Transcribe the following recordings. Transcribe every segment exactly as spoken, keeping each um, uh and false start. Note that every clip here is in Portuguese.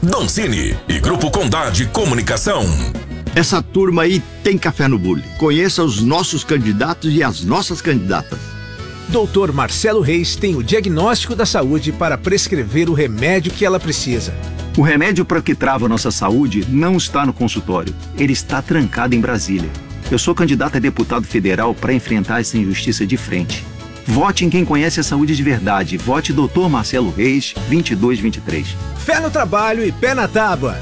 Doncini e Grupo Condade Comunicação. Essa turma aí tem café no bule. Conheça os nossos candidatos e as nossas candidatas. doutor Marcelo Reis tem o diagnóstico da saúde para prescrever o remédio que ela precisa. O remédio para que trava nossa saúde não está no consultório. Ele está trancado em Brasília. Eu sou candidato a deputado federal para enfrentar essa injustiça de frente. Vote em quem conhece a saúde de verdade. Vote doutor Marcelo Reis, vinte e dois vinte e três. Fé no trabalho e pé na tábua.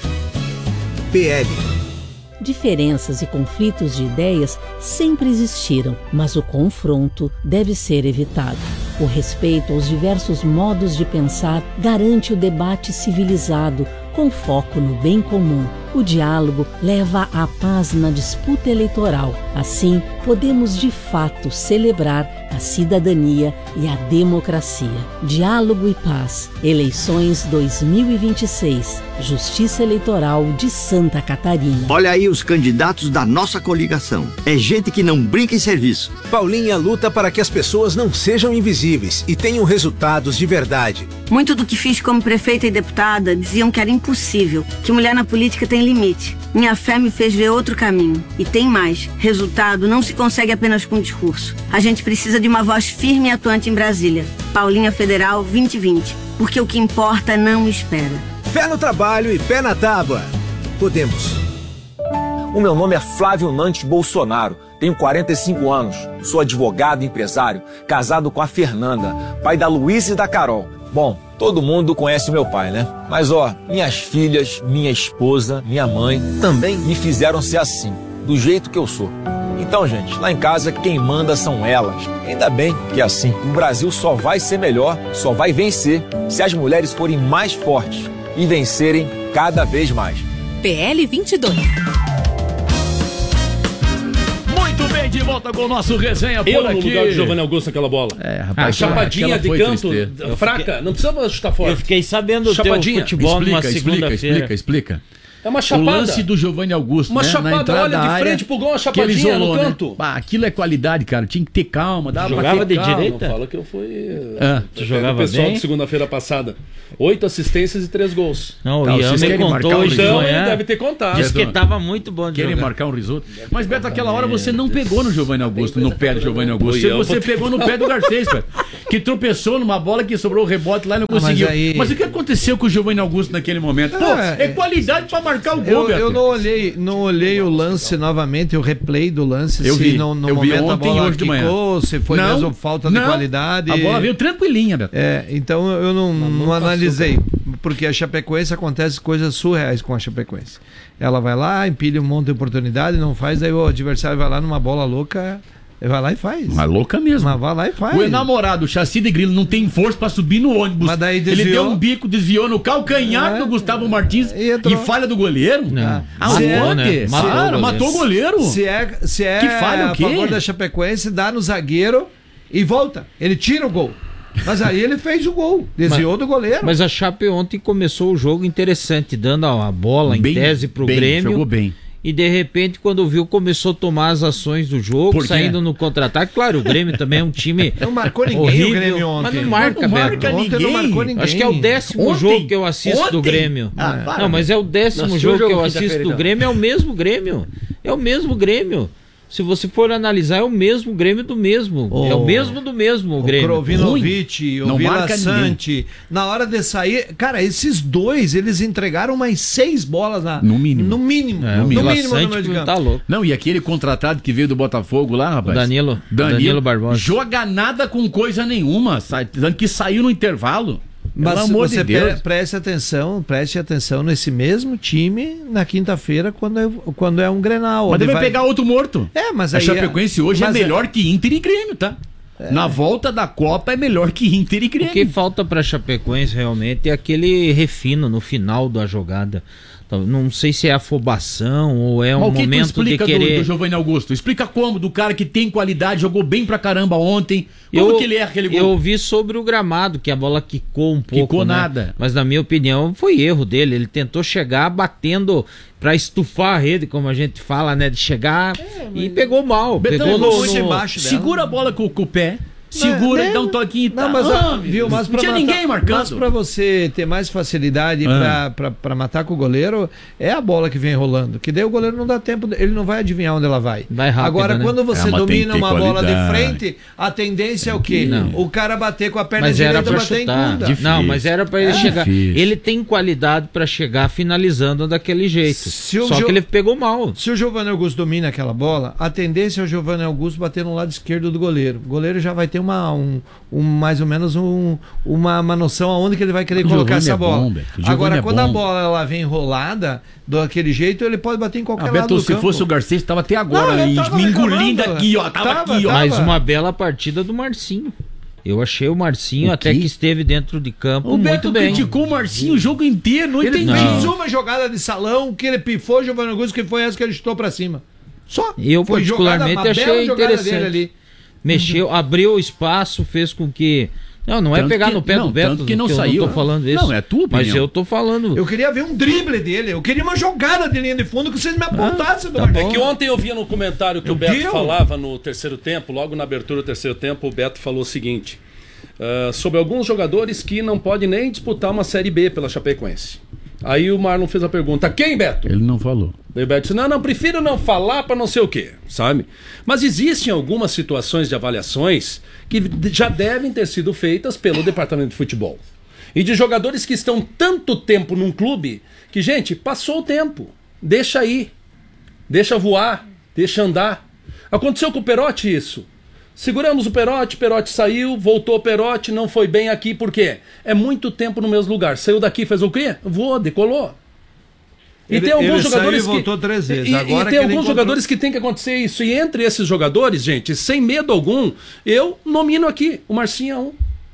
P L. Diferenças e conflitos de ideias sempre existiram, mas o confronto deve ser evitado. O respeito aos diversos modos de pensar garante o debate civilizado, com foco no bem comum. O diálogo leva à paz na disputa eleitoral. Assim, podemos de fato celebrar a cidadania e a democracia. Diálogo e paz. Eleições dois mil e vinte e seis. Justiça Eleitoral de Santa Catarina. Olha aí os candidatos da nossa coligação. É gente que não brinca em serviço. Paulinha luta para que as pessoas não sejam invisíveis e tenham resultados de verdade. Muito do que fiz como prefeita e deputada diziam que era impossível, que mulher na política tem limite. Minha fé me fez ver outro caminho. E tem mais. Resultado não se consegue apenas com discurso. A gente precisa de uma voz firme e atuante em Brasília. Paulinha Federal vinte e vinte. Porque o que importa não espera. Fé no trabalho e pé na tábua. Podemos. O meu nome é Flávio Nantes Bolsonaro. Tenho quarenta e cinco anos. Sou advogado e empresário. Casado com a Fernanda. Pai da Luísa e da Carol. Bom, todo mundo conhece o meu pai, né? Mas ó, minhas filhas, minha esposa, minha mãe também me fizeram ser assim, do jeito que eu sou. Então, gente, lá em casa quem manda são elas. Ainda bem que é assim. O Brasil só vai ser melhor, só vai vencer se as mulheres forem mais fortes e vencerem cada vez mais. P L vinte e dois. Muito bem, de volta com o nosso resenha por Eu aqui. no lugar do Giovanni Augusto aquela bola. É, rapaz, a chapadinha aquela de foi canto tristeza. fraca, fiquei... não precisava chutar fora. Eu fiquei sabendo do chapadinha. teu futebol explica, numa explica, segunda-feira. explica, explica. É uma chapada. O lance do Giovanni Augusto, uma né? chapada, na entrada olha, da de área, frente pro gol, uma que ele chapadinha isolou, no canto. Né? Bah, aquilo é qualidade, cara. Tinha que ter calma, dava Jogava pra ter de calma. direita? Não fala que eu fui... Ah, tu jogava o pessoal bem? de segunda-feira passada. Oito assistências e três gols. Não, Tá, o Ian vocês me querem contou marcar o hoje de Então manhã. ele deve ter contado. Disse que tava muito bom de Querem jogar. marcar um risoto. Mas, Beto, aquela hora você não pegou no Giovanni Augusto, no pé do Giovanni Augusto. Oi, eu Você vou- pegou no pé do Garcês, cara. Que tropeçou numa bola que sobrou o rebote lá e não mas conseguiu. aí- Mas o que aconteceu com o Giovanni Augusto naquele momento? Pô, É, é qualidade pra marcar o gol, Eu, Beto. eu não olhei, não olhei o lance novamente, o replay do lance, Eu se vi, no, no eu vi momento a ontem e bola hoje de manhã. quicou, se foi Não, mesmo falta não, de qualidade. A bola veio tranquilinha, Beto. É, então eu não, não analisei, porque a Chapecoense acontece coisas surreais com a Chapecoense. Ela vai lá, empilha um monte de oportunidade, não faz, daí o adversário vai lá numa bola louca, vai lá e faz. Mas louca mesmo. Mas vai lá e faz. O enamorado, o Chassi de Grilo, não tem força pra subir no ônibus. Mas daí Ele desviou. deu um bico, desviou no calcanhar É. do Gustavo Martins E e, entrou. falha do goleiro. Não. Ah, Matou, onde? né? Matou Claro, o goleiro. matou o goleiro. Se é, se é Que falha o a quê? favor da Chapecoense, dá no zagueiro e volta. Ele tira o gol. Mas aí ele fez o gol, desviou Mas- do goleiro. Mas a Chape ontem começou o jogo interessante, dando a bola em Bem- tese pro bem, Grêmio. jogou bem. E de repente, quando viu, começou a tomar as ações do jogo, Por quê? saindo no contra-ataque. Claro, o Grêmio também é um time. Não marcou ninguém horrível, o Grêmio ontem. Mas não marca, Não Beto. marca Ontem não ninguém. marcou ninguém. Acho que é o décimo Ontem? jogo que eu assisto do Ontem? Grêmio. Ah, para, não, mas é o décimo Não, jogo que eu jogo assisto quinta-feira, do então. Grêmio, é o mesmo Grêmio. É o mesmo Grêmio. Se você for analisar, é o mesmo Grêmio do mesmo. Oh. É o mesmo do mesmo o O Grêmio. Krovinovic, o Não Vila marca Sante. Na hora de sair, cara, esses dois, eles entregaram mais seis bolas na, No mínimo. No mínimo. É, no o Vila mínimo no Sante meio de não campo. tá louco. Não, e aquele contratado que veio do Botafogo lá, rapaz. O Danilo. Danilo, Danilo Barbosa. Joga nada com coisa nenhuma. Sai, dizendo que saiu no intervalo. Mas Pelo amor você de Deus. pre- preste atenção, preste atenção nesse mesmo time na quinta-feira, quando é, quando é um Grenal. Mas onde deve vai- pegar outro morto. É, mas A aí... Chapecoense hoje é mas melhor que Inter e Grêmio, tá? Na volta da Copa é melhor que Inter e O Grêmio. que falta pra Chapecoense realmente é aquele refino no final da jogada. Então, não sei se é afobação ou é um Mas o que tu momento de explica do, querer. do Giovanni Augusto? Explica como, do cara que tem qualidade, jogou bem pra caramba ontem. Como Eu, que ele erra aquele gol? eu ouvi sobre o gramado, que a bola quicou um pouco. Quicou né? nada. Mas na minha opinião foi erro dele. Ele tentou chegar batendo pra estufar a rede, como a gente fala, né? De chegar e pegou mal. Betão, pegou no, muito no- embaixo dela. Segura a bola com, com o pé, segura, nem- dá um toquinho e Não, tá. mas, Ah, ah, viu, mas não pra tinha matar- ninguém marcando. Mas pra você ter mais facilidade Ah. pra, pra, pra matar com o goleiro, é a bola que vem rolando. Que daí o goleiro não dá tempo, ele não vai adivinhar onde ela vai. Vai rápido, Agora, né? quando você É, mas tem que domina ter uma bola de qualidade. frente, a tendência é o quê? Não. O cara bater com a perna Mas era direita, pra bater chutar. em bunda. Não, mas era pra ele É. chegar. Difícil. Ele tem qualidade pra chegar finalizando daquele jeito. Se o Só Jo- que ele pegou mal. Se o Giovanni Augusto domina aquela bola, a tendência é o Giovanni Augusto bater no lado esquerdo do goleiro. O goleiro já vai ter uma, um, um- mais ou menos um- uma, uma noção aonde que ele vai querer O colocar Giovani essa é bola. bom, Beto. O Giovani Agora, é quando a bom. bola ela vem enrolada daquele jeito, ele pode bater em qualquer Ah, lado Beto, do se campo. fosse o Garcês, tava até agora Não, eu ali, tava me engolindo reclamando. aqui, ó. Tava, Tava, aqui, ó. Mais uma bela partida do Marcinho. Eu achei o Marcinho O até quê? que esteve dentro de campo O muito Beto bem. criticou o Marcinho o jogo inteiro, não Ele entendi. fez uma jogada de salão que ele pifou o Giovanni Augusto, que foi essa que ele chutou pra cima. Só. Eu Foi particularmente jogada- uma bela achei jogada interessante. dele ali. Mexeu, abriu o espaço, fez com que... Não, não é Tanto pegar que- no pé não, do Beto, tanto que não eu saiu. não tô falando isso. Não, é a tua Mas opinião. eu tô falando... Eu queria ver um drible dele, eu queria uma jogada de linha de fundo que vocês me apontassem. do É que ontem eu via no comentário que Meu o Beto Deus. falava no terceiro tempo, logo na abertura do terceiro tempo, o Beto falou o seguinte: ah, sobre alguns jogadores que não podem nem disputar uma Série B pela Chapecoense. Aí o Marlon fez a pergunta: quem, Beto? Ele não falou. Daí o Beto disse: não, não, prefiro não falar para não sei o quê, sabe? Mas existem algumas situações de avaliações que já devem ter sido feitas pelo departamento de futebol. E de jogadores que estão tanto tempo num clube que, gente, passou o tempo. Deixa aí. Deixa voar. Deixa andar. Aconteceu com o Perotti isso. Seguramos o Perotti, Perotti saiu, voltou o Perotti, não foi bem aqui, por quê? É muito tempo no mesmo lugar. Saiu daqui, fez o quê? Voou, decolou. E Ele- tem alguns ele saiu jogadores e voltou que três vezes. E, Agora e tem que ele alguns encontrou- jogadores que tem que acontecer isso. E entre esses jogadores, gente, sem medo algum, eu nomino aqui o Marcinho é um.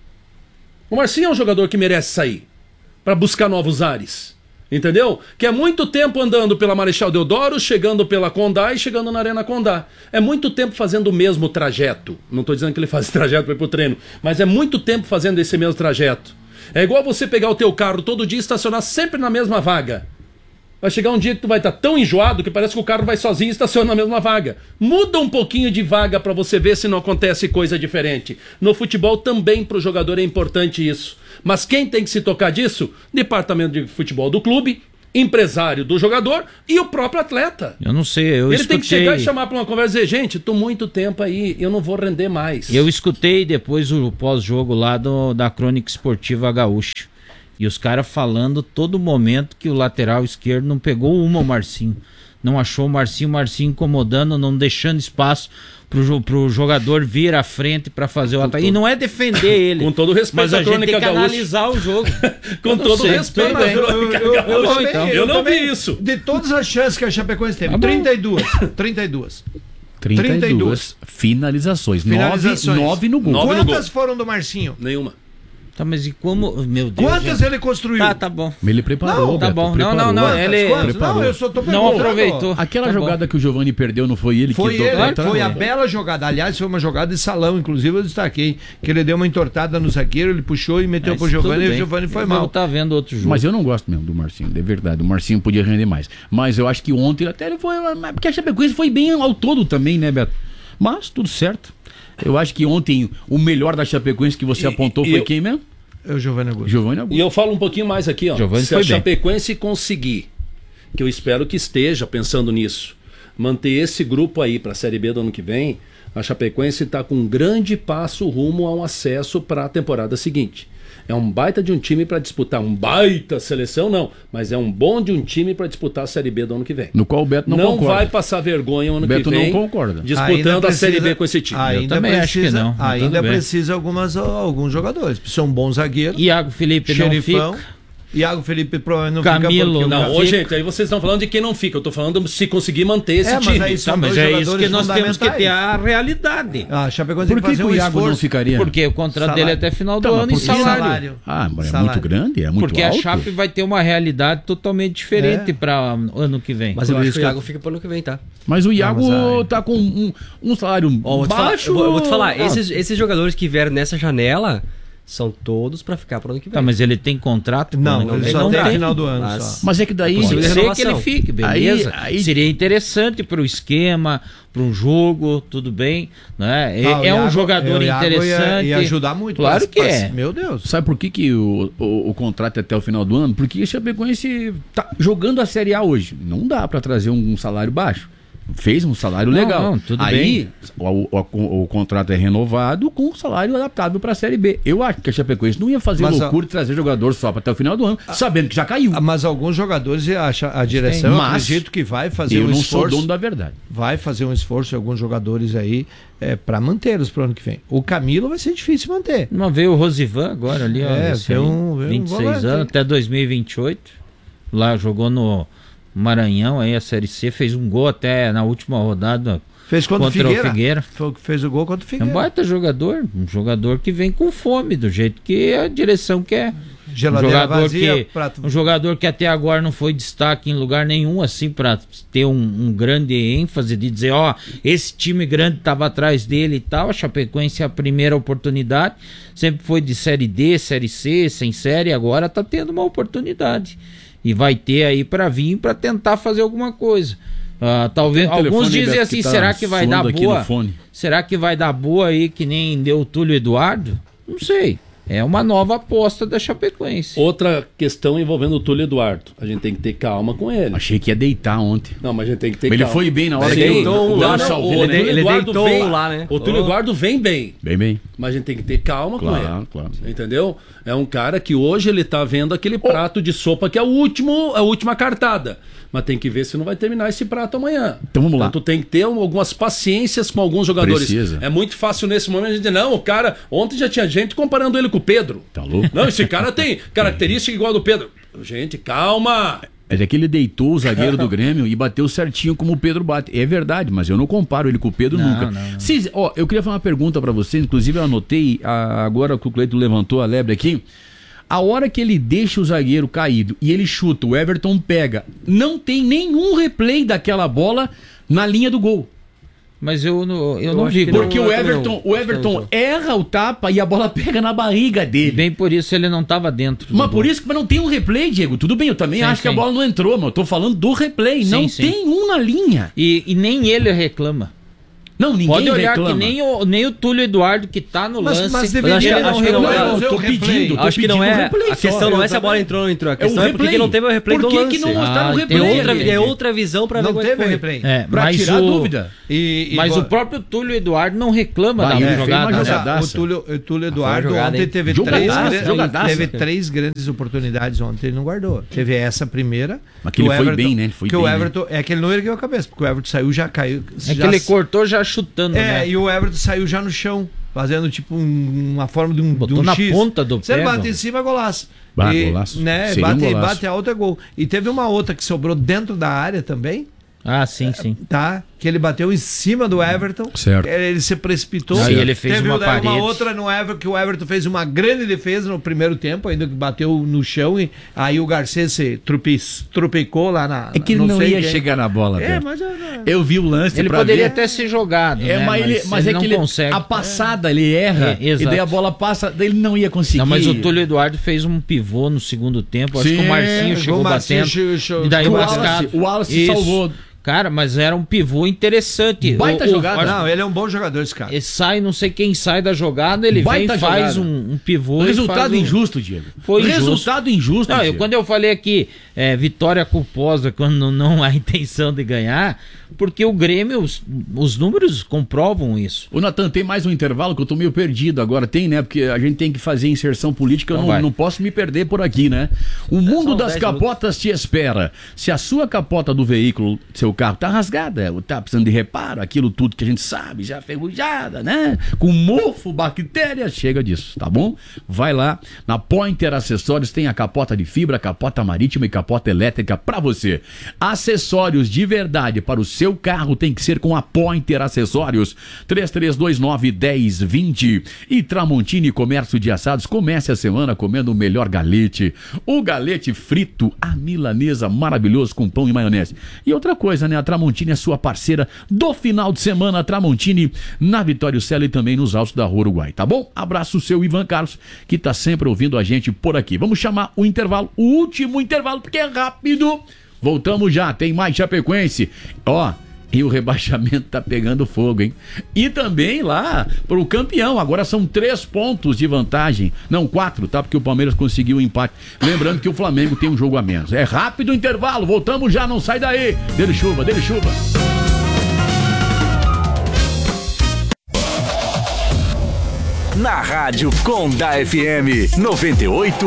O Marcinho é um jogador que merece sair para buscar novos ares. Entendeu? Que é muito tempo andando pela Marechal Deodoro, chegando pela Condá e chegando na Arena Condá. É muito tempo fazendo o mesmo trajeto. Não estou dizendo que ele faz trajeto para ir pro treino, mas é muito tempo fazendo esse mesmo trajeto. É igual você pegar o teu carro todo dia e estacionar sempre na mesma vaga. Vai chegar um dia que tu vai estar tão enjoado que parece que o carro vai sozinho e estaciona na mesma vaga. Muda um pouquinho de vaga para você ver se não acontece coisa diferente. No futebol também para o jogador é importante isso. Mas quem tem que se tocar disso? Departamento de futebol do clube, empresário do jogador e o próprio atleta. Eu não sei, eu Ele escutei... tem que chegar e chamar para uma conversa e dizer: gente, tô muito tempo aí, eu não vou render mais. Eu escutei depois o pós-jogo lá do, da Crônica Esportiva Gaúcha. E os caras falando todo momento que o lateral esquerdo não pegou uma o Marcinho. Não achou o Marcinho, o Marcinho incomodando, não deixando espaço pro, jo- pro jogador vir à frente pra fazer o ataque. E não é defender ele. Com todo respeito mas à a gente Crônica tem que Gaúcha. analisar o jogo. Com Eu não todo sei, respeito, tudo bem. mas eu- eu- eu- Eu, Bom, também- então. eu Eu não também- vi isso. De todas as chances que a Chapecoense teve, Tá bom. trinta e duas. trinta e duas. trinta e duas finalizações. Finalizações. nove, nove no gol. Nove no Quantas foram do Marcinho? Nenhuma. Tá, mas e como... Meu Deus. Quantas gente. ele construiu? Tá, tá bom. Ele preparou, Não, tá Beto, bom. Não, preparou. não, não, Quantas? ele- Quantas? Preparou. Não, eu só tô Não perguntando. aproveitou. Aquela Tá bom. jogada que o Giovani perdeu não foi ele Foi que ele, lá atrás? foi a bela jogada. Aliás, foi uma jogada de salão, inclusive eu destaquei. Que ele deu uma entortada no zagueiro, ele puxou e meteu Mas pro Giovani tudo e o bem. Giovani foi Eu mal. vou tá vendo outro jogo. Mas eu não gosto mesmo do Marcinho, de verdade. O Marcinho podia render mais. Mas eu acho que ontem até ele foi. Porque a Chapecoense foi bem ao todo também, né, Beto? Mas tudo certo. Eu acho que ontem o melhor da Chapecoense que você E- apontou e foi eu- quem mesmo? É o Giovani Augusto. Giovani Augusto. E eu falo um pouquinho mais aqui, ó. Giovani Se foi a bem. Chapecoense conseguir, que eu espero que esteja pensando nisso, manter esse grupo aí para a Série B do ano que vem, a Chapecoense está com um grande passo rumo a um acesso para a temporada seguinte. É um baita de um time para disputar, um baita seleção não, mas é um bom de um time para disputar a Série B do ano que vem. No qual o Beto não, Não concorda. vai passar vergonha o ano Beto que vem. não concorda. Ainda Disputando a precisa- Série B com esse time. Ainda também acho precisa, que não, mas Ainda tudo bem. precisa algumas, alguns jogadores. Precisa um bom zagueiro. Iago Felipe não Xerifão. fica. Iago Felipe provavelmente não Camilo, fica porque o Não, Camilo- ô, fica. gente, aí vocês estão falando de quem não fica. Eu tô falando se conseguir manter esse É, mas time. aí são Tá, mas dois é isso jogadores que nós temos que ter a realidade. Ah, a Chapecoense Por tem que, que que fazer o um Iago não esforço. ficaria? Porque o contrato Salário. dele é até final do Tá, mas ano e por que salário. Ah, mas é Salário. muito grande, é muito Porque alto. a Chape vai ter uma realidade totalmente diferente É. para ano que vem. Mas eu Por acho isso que o que Iago fica pro ano que vem, tá? Mas o Iago mas aí- tá com um, um salário Ó, vou te falar, baixo. eu vou, eu vou te falar, Ah, esses, esses jogadores que vieram nessa janela São todos para ficar para o ano que vem. Tá, mas ele tem contrato? Não, não ele tem, só não tem tem. final do ano. Mas, só. mas é que daí... Pode ser que ele fique, beleza. Aí, aí... Seria interessante para o esquema, para um jogo, tudo bem. Né? É, Ah, é um Iago, jogador o Iago interessante. Ia, ia ajudar muito. Claro pra, que pra, é. Meu Deus. Sabe por que, que o, o, o contrato é até o final do ano? Porque o Chapecoense tá jogando a Série A hoje. Não dá para trazer um, um salário baixo. Fez um salário Não, legal. não, tudo Aí o, o, o, o contrato é renovado com um salário adaptável para a Série B. Eu acho que a Chapecoense não ia fazer Mas, loucura de trazer jogador só para até o final do ano, sabendo que já caiu. Mas alguns jogadores, a, a direção, eu Mas acredito que vai fazer eu um não esforço. sou dono da verdade. Vai fazer um esforço, alguns jogadores aí, é, para mantê-los para o ano que vem. O Camilo vai ser difícil manter. Não veio o Rosivan agora ali, ó. É, esse veio aí, um- veio um vinte e seis volante. anos, até dois mil e vinte e oito. Lá jogou no Maranhão, aí a Série C, fez um gol até na última rodada Fez contra, contra o Figueira. o Figueira. Foi o que fez o gol contra o É um Figueira. baita jogador, um jogador que vem com fome, do jeito que a direção quer. Um Geladeira jogador, vazia, que, prato- um jogador que até agora não foi destaque em lugar nenhum, assim, para ter um, um grande ênfase de dizer, ó, esse time grande estava atrás dele e tal. A Chapecoense é a primeira oportunidade, sempre foi de Série D, Série C, sem série, agora tá tendo uma oportunidade. E vai ter aí para vir para tentar fazer alguma coisa. Ah, talvez Tem um telefone, alguns dizem Beto, assim, que tá será que vai dar suando aqui boa? no fone. Será que vai dar boa aí que nem deu o Túlio Eduardo? Não sei. É uma nova aposta da Chapecoense. Outra questão envolvendo o Túlio Eduardo. A gente tem que ter calma com ele. Achei que ia deitar ontem. Não, mas a gente tem que ter Mas ele calma. foi bem na hora Sim. que ele Não, não, não, salvou, o né? Túlio Ele Eduardo deitou vem, um lá, né? O Túlio Oh. Eduardo vem bem. Bem, bem. Mas a gente tem que ter calma com Claro, ele. claro. Entendeu? É um cara que hoje ele tá vendo aquele prato de sopa que é o último, a última cartada. Mas tem que ver se não vai terminar esse prato amanhã. Então vamos lá. Então tu tem que ter um- algumas paciências com alguns jogadores. Precisa. É muito fácil nesse momento a gente dizer, não, o cara, ontem já tinha gente comparando ele com o Pedro. Tá louco? Não, esse cara tem característica igual a do Pedro. Gente, calma. É que ele deitou o zagueiro do Grêmio e bateu certinho como o Pedro bate. É verdade, mas eu não comparo ele com o Pedro Não, nunca. não, não. Se- ó, eu queria fazer uma pergunta pra você, inclusive eu anotei, a- agora que o Cleito levantou a lebre aqui. A hora que ele deixa o zagueiro caído e ele chuta, o Everton pega, não tem nenhum replay daquela bola na linha do gol. Mas eu, não- eu, Eu não acho vi. que Porque não, o eu também Everton, não. o Everton Não, erra o tapa e a bola pega na barriga E dele. bem por isso ele não estava dentro. do Mas gol. por isso que mas não tem um replay, Diego. Tudo bem, eu também Sim, acho que a sim. bola não entrou, mas eu tô falando do replay. Sim, não sim. tem um na linha. E, e nem ele reclama. Não, ninguém Pode olhar reclama. que nem o, nem o Túlio Eduardo que tá no Mas- lance. mas ele deveria- não acho que não reclama. é- Não, eu tô o replay. pedindo, tô Acho que não pedindo é. um replay A só. questão não é se a Eu bola também. entrou ou não entrou. A É o questão é, replay. porque não teve o replay Por do que lance. que não mostraram o Ah, replay? tem É outra, Ele- é outra visão pra ver Não como é teve que foi. replay. É, Pra mas tirar a o- dúvida. E, e Mas vo- o próprio Túlio Eduardo não reclama Vai, da ele fez jogada. uma né? Mas, ah, jogadaça. o Túlio, o Túlio foi Eduardo uma jogada, ontem hein? teve Jogadaça, três, gran- jogadaça. teve três grandes oportunidades ontem, ele não guardou. Teve essa primeira. Mas que ele o foi Everton- bem, né? Ele foi que bem, o né? Everton, é que ele não ergueu a cabeça, porque o Everton saiu já caiu. É já que ele s- cortou já chutando, É, né? e o Everton saiu já no chão, fazendo tipo um- uma forma de um, Botou de um na X. ponta do Você pé, bate mano. em cima, golaço. Bah, E, golaço. Né, Seria um bate, golaço. bate a outra é gol. E teve uma outra que sobrou dentro da área também, Ah, sim, sim. tá? Que ele bateu em cima do Everton. Certo. Ele se precipitou. Aí ele fez Teve uma daí uma parede. outra no Everton, que o Everton fez uma grande defesa no primeiro tempo, ainda que bateu no chão. E aí o Garcês se trupic- tropicou lá na. É que ele não sei ia quem. chegar na bola, É, Beto. mas. eu- Eu vi o lance Ele pra poderia ver. até ser jogado, É, né? mas, ele, mas ele é não que ele, consegue. a passada ele erra É, exato. e daí a bola passa, daí ele não ia conseguir. Não, mas o Túlio Eduardo fez um pivô no segundo tempo. Acho Sim, que o Marcinho o chegou Marcinho batendo. che- che- e daí o o Wallace- Mascado. o Wallace Isso. salvou. Cara, mas era um pivô interessante. Baita O- o- jogada. acho- Não, ele é um bom jogador, esse cara. Ele sai, não sei quem sai da jogada, ele Baita vem e faz jogada. um, um pivô. e Resultado faz um- injusto, Diego. Foi injusto. Resultado injusto. Não, eu, Diego. quando eu falei aqui, é, vitória culposa quando não há intenção de ganhar, porque o Grêmio, os, os números comprovam isso. Ô, Natan, tem mais um intervalo que eu tô meio perdido agora. Tem, né? Porque a gente tem que fazer inserção política, eu Então não, vai. não posso me perder por aqui, né? O mundo são das dez capotas te espera. Se a sua capota do veículo, seu carro tá rasgada, tá precisando de reparo, aquilo tudo que a gente sabe, já ferrujada, né? Com mofo, bactérias, chega disso, tá bom? Vai lá, na Pointer Acessórios tem a capota de fibra, capota marítima e capota elétrica pra você. Acessórios de verdade para o seu carro tem que ser com a Pointer Acessórios. três três dois nove, um zero dois zero. E Tramontini Comércio de Assados, comece a semana comendo o melhor galete. O galete frito, a milanesa maravilhoso com pão e maionese. E outra coisa, certeza, né? A Tramontini é sua parceira do final de semana. A Tramontini na Vitória Cela e também nos altos da Rua Uruguai, tá bom? Abraço o seu Ivan Carlos, que tá sempre ouvindo a gente por aqui. Vamos chamar o intervalo, o último intervalo, porque é rápido. Voltamos já, tem mais Chapecoense. Ó, e o rebaixamento tá pegando fogo, hein? E também lá pro campeão, agora são três pontos de vantagem. Não, quatro, tá? Porque o Palmeiras conseguiu o empate. Lembrando que o Flamengo tem um jogo a menos. É rápido o intervalo, voltamos já, não sai daí. Dele chuva, dele chuva. Na Rádio Condá F M noventa e oito